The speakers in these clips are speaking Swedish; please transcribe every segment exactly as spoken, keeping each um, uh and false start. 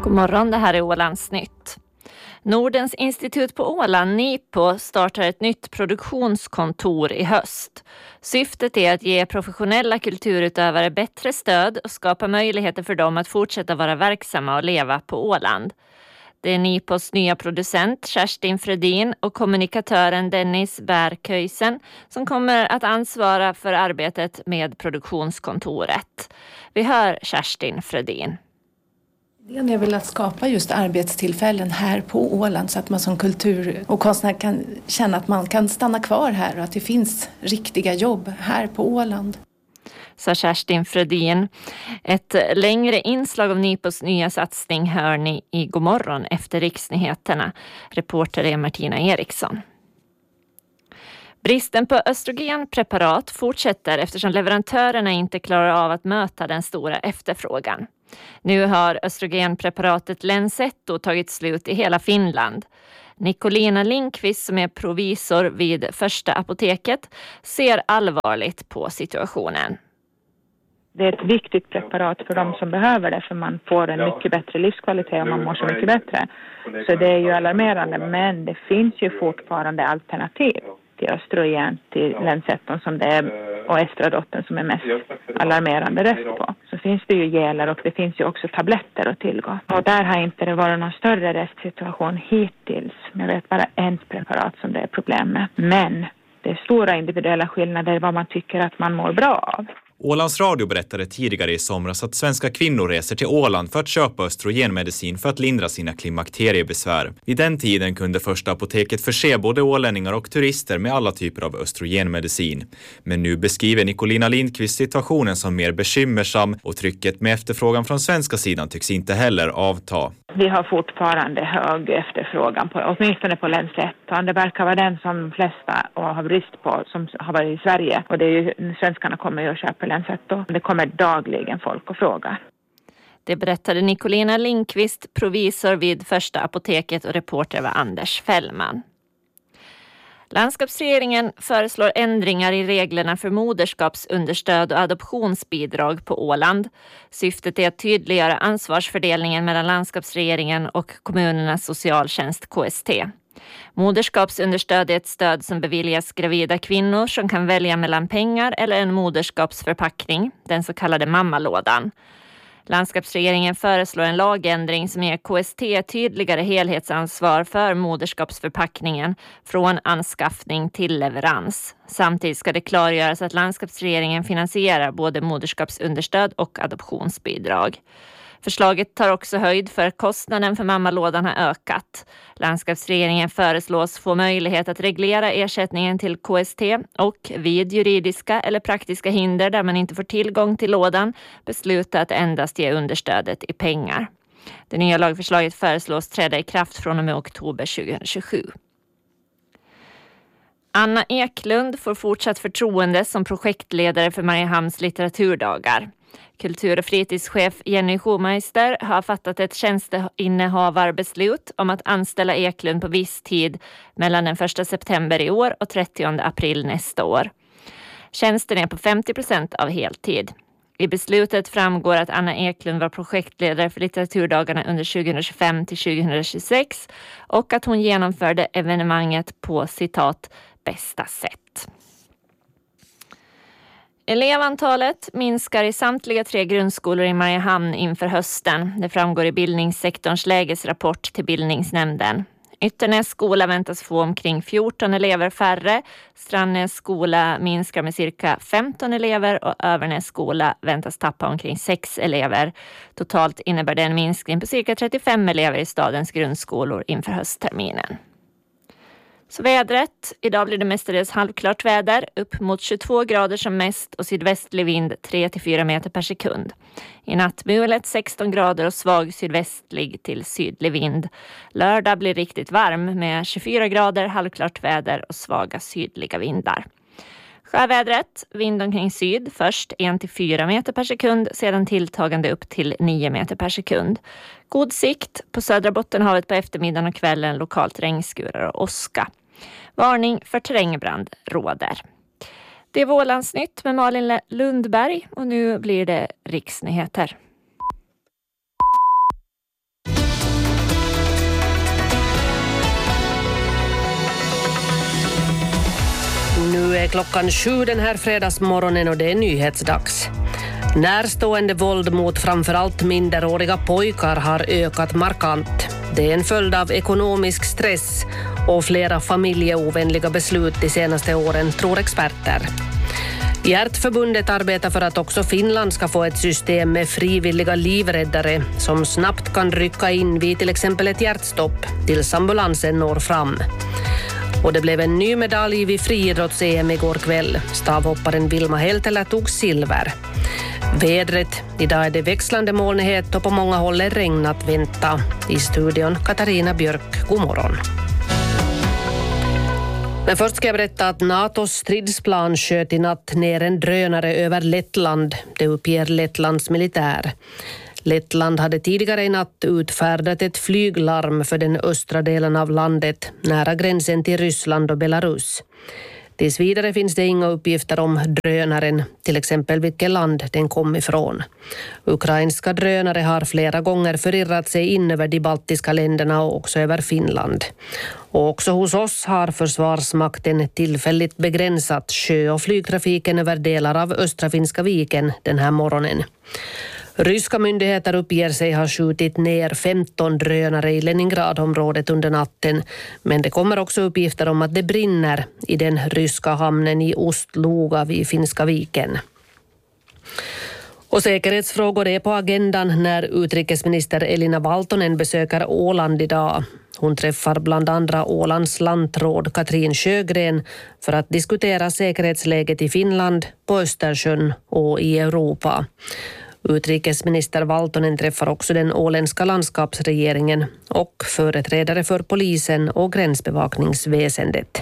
God morgon, det här är Ålandsnytt. Nordens institut på Åland, NIPO, startar ett nytt produktionskontor i höst. Syftet är att ge professionella kulturutövare bättre stöd och skapa möjligheter för dem att fortsätta vara verksamma och leva på Åland. Det är NIPOs nya producent Kerstin Fredin och kommunikatören Dennis Bärköisen som kommer att ansvara för arbetet med produktionskontoret. Vi hör Kerstin Fredin. Idén är väl att skapa just arbetstillfällen här på Åland så att man som kultur- och konstnär kan känna att man kan stanna kvar här och att det finns riktiga jobb här på Åland. Sa Kerstin Fredin. Ett längre inslag av NIPOs nya satsning hör ni i God morgon efter riksnyheterna. Reporter är Martina Eriksson. Bristen på östrogenpreparat fortsätter eftersom leverantörerna inte klarar av att möta den stora efterfrågan. Nu har östrogenpreparatet Lenzetto tagit slut i hela Finland. Nicolina Lindqvist som är provisor vid Första apoteket ser allvarligt på situationen. Det är ett viktigt preparat för de som behöver det för man får en mycket bättre livskvalitet och man mår så mycket bättre. Så det är ju alarmerande, men det finns ju fortfarande alternativ till östrogen, till Lenzetton som det är och estradotten som är mest alarmerande rest på. Så finns det ju geler och det finns ju också tabletter att tillgå. Och där har inte det varit någon större restsituation hittills. Jag vet bara en preparat som det är problem med. Men det är stora individuella skillnader vad man tycker att man mår bra av. Ålands Radio berättade tidigare i somras att svenska kvinnor reser till Åland för att köpa östrogenmedicin för att lindra sina klimakteriebesvär. Vid den tiden kunde Första apoteket förse både ålänningar och turister med alla typer av östrogenmedicin. Men nu beskriver Nicolina Lindqvist situationen som mer bekymmersam och trycket med efterfrågan från svenska sidan tycks inte heller avta. Vi har fortfarande hög efterfrågan på, åtminstone på Lenzetton. Det verkar vara den som de flesta har brist på som har varit i Sverige. Och det är ju, svenskarna kommer ju att köpa Lenzetto. Det kommer dagligen folk och frågar. Det berättade Nicolina Lindqvist, provisor vid Första apoteket och reporter var Anders Fällman. Landskapsregeringen föreslår ändringar i reglerna för moderskapsunderstöd och adoptionsbidrag på Åland. Syftet är att tydliggöra ansvarsfördelningen mellan landskapsregeringen och kommunernas socialtjänst K S T. Moderskapsunderstöd är ett stöd som beviljas gravida kvinnor som kan välja mellan pengar eller en moderskapsförpackning, den så kallade mammalådan. Landskapsregeringen föreslår en lagändring som ger K S T tydligare helhetsansvar för moderskapsförpackningen från anskaffning till leverans. Samtidigt ska det klargöras att landskapsregeringen finansierar både moderskapsunderstöd och adoptionsbidrag. Förslaget tar också höjd för att kostnaden för mammalådan har ökat. Landskapsregeringen föreslås få möjlighet att reglera ersättningen till K S T och vid juridiska eller praktiska hinder där man inte får tillgång till lådan besluta att endast ge understödet i pengar. Det nya lagförslaget föreslås träda i kraft från och med oktober tjugohundratjugosju. Anna Eklund får fortsatt förtroende som projektledare för Mariehamns litteraturdagar. Kultur- och fritidschef Jenny Schumeister har fattat ett tjänsteinnehavarbeslut om att anställa Eklund på viss tid mellan den första september i år och trettionde april nästa år. Tjänsten är på femtio procent av heltid. I beslutet framgår att Anna Eklund var projektledare för litteraturdagarna under tjugohundratjugofem till tjugohundratjugosex och att hon genomförde evenemanget på citat bästa sätt. Elevantalet minskar i samtliga tre grundskolor i Mariehamn inför hösten. Det framgår i bildningssektorns lägesrapport till bildningsnämnden. Ytternäs skola väntas få omkring fjorton elever färre. Strandnäs skola minskar med cirka femton elever och Övernäs skola väntas tappa omkring sex elever. Totalt innebär det en minskning på cirka trettiofem elever i stadens grundskolor inför höstterminen. Så vädret. Idag blir det mestadels halvklart väder, upp mot tjugotvå grader som mest och sydvästlig vind tre till fyra meter per sekund. I natt mulet sexton grader och svag sydvästlig till sydlig vind. Lördag blir riktigt varm med tjugofyra grader, halvklart väder och svaga sydliga vindar. Sjövädret, vind omkring syd, först en till fyra meter per sekund, sedan tilltagande upp till nio meter per sekund. God sikt, på södra Bottenhavet på eftermiddagen och kvällen lokalt regnskurar och åska. Varning för terrängbrand råder. Det är Ålandsnytt med Malin Lundberg och nu blir det riksnyheter. Nu är klockan sju den här fredagsmorgonen och det är nyhetsdags. Närstående våld mot framförallt minderåriga pojkar har ökat markant. Det är en följd av ekonomisk stress och flera familjeovänliga beslut de senaste åren, tror experter. Hjärtförbundet arbetar för att också Finland ska få ett system med frivilliga livräddare som snabbt kan rycka in vid till exempel ett hjärtstopp tills ambulansen når fram. Och det blev en ny medalj vid friidrotts-E M igår kväll. Stavhopparen Vilma Heltelä tog silver. Vädret. Idag är det växlande molnighet och på många håll är regn att vänta. I studion Katarina Björk, god morgon. Men först ska jag berätta att NATOs stridsplan sköt i natt ner en drönare över Lettland. Det uppger Lettlands militär. Lettland hade tidigare i natt utfärdat ett flyglarm för den östra delen av landet, nära gränsen till Ryssland och Belarus. Tills vidare finns det inga uppgifter om drönaren, till exempel vilket land den kom ifrån. Ukrainska drönare har flera gånger förirrat sig in över de baltiska länderna och också över Finland. Och också hos oss har försvarsmakten tillfälligt begränsat sjö- och flygtrafiken över delar av östra Finska viken den här morgonen. Ryska myndigheter uppger sig ha skjutit ner femton drönare i Leningradområdet under natten, men det kommer också uppgifter om att det brinner i den ryska hamnen i Ostluga vid Finska viken. Och säkerhetsfrågor är på agendan när utrikesminister Elina Valtonen besöker Åland idag. Hon träffar bland andra Ålands lantråd Katrin Sjögren för att diskutera säkerhetsläget i Finland, på Östersjön och i Europa. Utrikesminister Valtonen träffar också den åländska landskapsregeringen och företrädare för polisen och gränsbevakningsväsendet.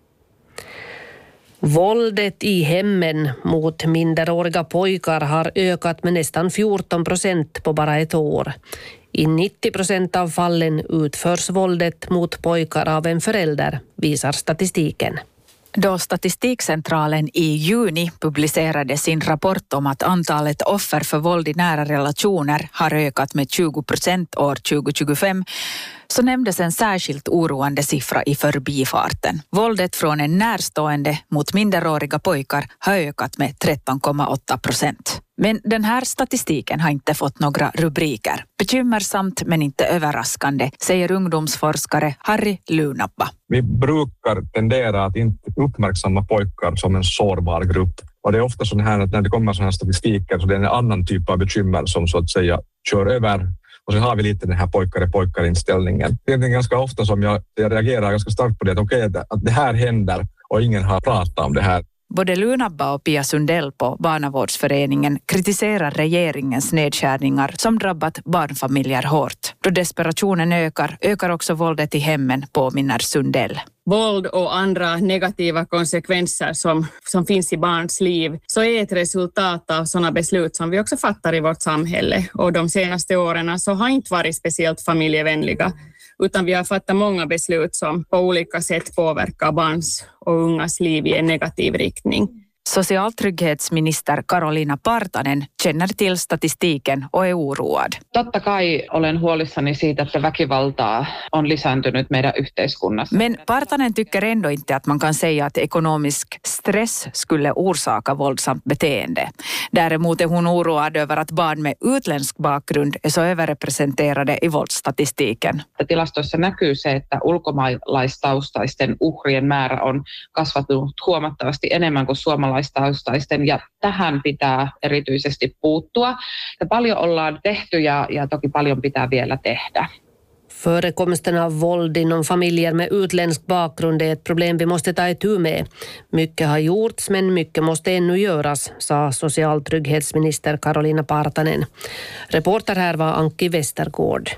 Våldet i hemmen mot minderåriga pojkar har ökat med nästan fjorton procent på bara ett år. I nittio procent av fallen utförs våldet mot pojkar av en förälder, visar statistiken. Då Statistikcentralen i juni publicerade sin rapport om att antalet offer för våld i nära relationer har ökat med tjugo procent år tjugo tjugofem, så nämndes en särskilt oroande siffra i förbifarten. Våldet från en närstående mot minderåriga pojkar har ökat med tretton komma åtta procent. Men den här statistiken har inte fått några rubriker. Bekymmersamt men inte överraskande, säger ungdomsforskare Harry Lunabba. Vi brukar tendera att inte uppmärksamma pojkar som en sårbar grupp. Och det är ofta så här att när det kommer sådana här statistiker så det är en annan typ av bekymmer som så att säga kör över. Och så har vi lite den här pojkar-pojkar-inställningen. Det är ganska ofta som jag, jag reagerar ganska starkt på det. Att okej, okay, att det här händer och ingen har pratat om det här. Både Lunabba och Pia Sundell på Barnavårdsföreningen kritiserar regeringens nedskärningar som drabbat barnfamiljer hårt. Då desperationen ökar, ökar också våldet i hemmen, påminner Sundell. Våld och andra negativa konsekvenser som, som finns i barns liv så är ett resultat av sådana beslut som vi också fattar i vårt samhälle. Och de senaste åren så har inte varit speciellt familjevänliga, utan vi har fattat många beslut som på olika sätt påverkar barns och ungas liv i en negativ riktning. Socialtrygghetsminister Karoliina Partanen känner till statistiken och är oroad. Totta kai olen huolissani siitä, että väkivaltaa on lisääntynyt meidän yhteiskunnassa. Men Partanen tycker ändå inte att man kan säga att ekonomisk stress skulle orsaka våldsamt beteende. Däremot är hon oroad över att barn med utländsk bakgrund är så överrepresenterade i våldsstatistiken. Tilastoissa näkyy se, että ulkomaalaistaustaisten uhrien määrä on kasvanut huomattavasti enemmän kuin suomalaiset. Ja tähän pitää erityisesti puuttua. Ja paljon ollaan tehty ja, ja toki paljon pitää vielä tehdä. Förekomsten av våld inom familjer med utländsk bakgrund är ett problem vi måste ta itu med. Mycket har gjorts men mycket måste ännu göras, sa socialtrygghetsminister Karoliina Partanen. Reporter här var Anki Westergård.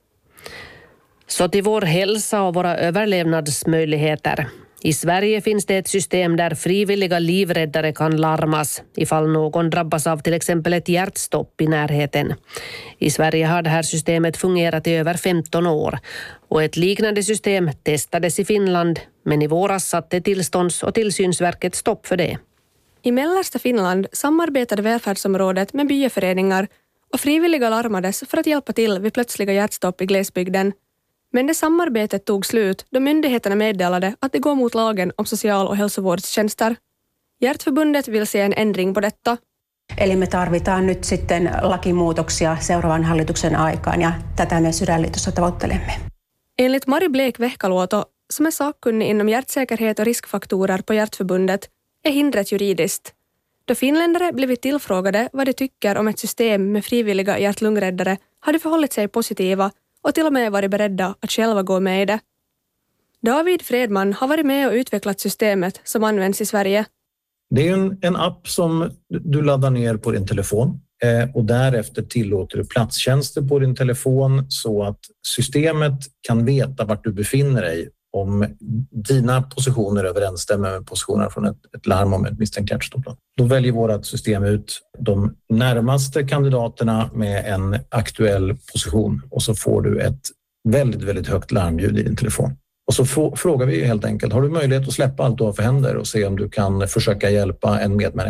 Så till vår hälsa och våra överlevnadsmöjligheter. I Sverige finns det ett system där frivilliga livräddare kan larmas ifall någon drabbas av till exempel ett hjärtstopp i närheten. I Sverige har det här systemet fungerat i över femton år och ett liknande system testades i Finland, men i våras satte tillstånds- och tillsynsverket stopp för det. I mellersta Finland samarbetade välfärdsområdet med byaföreningar och frivilliga larmades för att hjälpa till vid plötsliga hjärtstopp i glesbygden. Men det samarbetet tog slut då myndigheterna meddelade att det går mot lagen om social- och hälsovårdstjänster. Hjärtförbundet vill se en ändring på detta. Eli me tarvitaan nyt sitten lakimuutoksia seuraavan hallituksen aikaan ja tätä me Sydänliitossa tavoittelemme. Enligt Mari Blek-Vehkaluoto, som är sakkunnig inom hjärtsäkerhet och riskfaktorer på Hjärtförbundet, är hindret juridiskt. Då finländare blivit tillfrågade vad de tycker om ett system med frivilliga hjärt-lungräddare hade förhållit sig positiva och till och med varit beredda att själva gå med i det. David Fredman har varit med och utvecklat systemet som används i Sverige. Det är en, en app som du laddar ner på din telefon eh, och därefter tillåter du platstjänster på din telefon så att systemet kan veta vart du befinner dig om dina positioner överensstämmer med positioner från ett, ett larm om ett misstänkt hjärtstopp. Då väljer vårt system ut de närmaste kandidaterna med en aktuell position och så får du ett väldigt, väldigt högt larmljud i din telefon. Och så frågar vi helt enkelt, har du möjlighet att släppa allt du har för händer och se om du kan försöka hjälpa en medmänniska